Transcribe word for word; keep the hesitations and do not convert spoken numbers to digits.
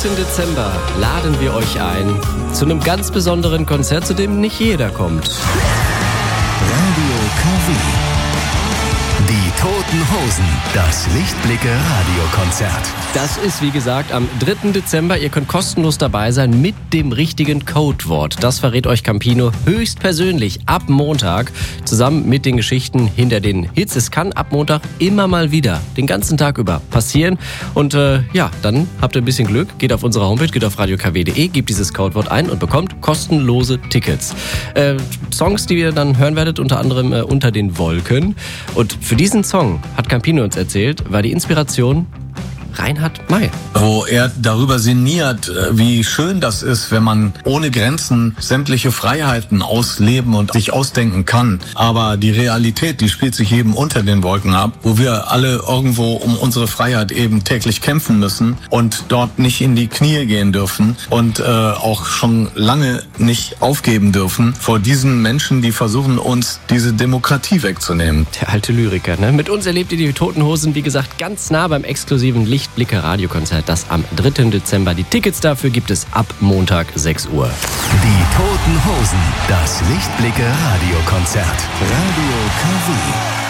dritten Dezember laden wir euch ein zu einem ganz besonderen Konzert, zu dem nicht jeder kommt. Radio K W. Die Toten Hosen, das Lichtblicke-Radiokonzert. Das ist, wie gesagt, am dritten Dezember. Ihr könnt kostenlos dabei sein mit dem richtigen Codewort. Das verrät euch Campino höchstpersönlich ab Montag, zusammen mit den Geschichten hinter den Hits. Es kann ab Montag immer mal wieder, den ganzen Tag über, passieren. Und äh, ja, dann habt ihr ein bisschen Glück, geht auf unsere Homepage, geht auf radio k w punkt de, gebt dieses Codewort ein und bekommt kostenlose Tickets. Äh, Songs, die ihr dann hören werdet, unter anderem äh, Unter den Wolken. Und für diesen Song, hat Campino uns erzählt, war die Inspiration Reinhard May. Wo er darüber sinniert, wie schön das ist, wenn man ohne Grenzen sämtliche Freiheiten ausleben und sich ausdenken kann. Aber die Realität, die spielt sich eben unter den Wolken ab, wo wir alle irgendwo um unsere Freiheit eben täglich kämpfen müssen und dort nicht in die Knie gehen dürfen und äh, auch schon lange nicht aufgeben dürfen vor diesen Menschen, die versuchen, uns diese Demokratie wegzunehmen. Der alte Lyriker, ne? Mit uns erlebt ihr die Toten Hosen, wie gesagt, ganz nah beim exklusiven Lichtblicke-Radiokonzert, das am dritten Dezember. Die Tickets dafür gibt es ab Montag sechs Uhr. Die Toten Hosen, das Lichtblicke-Radiokonzert. Radio K W.